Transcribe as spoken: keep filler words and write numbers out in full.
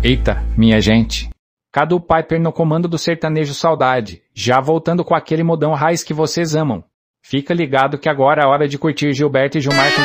Eita, minha gente. Cadu Piper no comando do Sertanejo Saudade, já voltando com aquele modão raiz que vocês amam. Fica ligado que agora é hora de curtir Gilberto e Gilmar com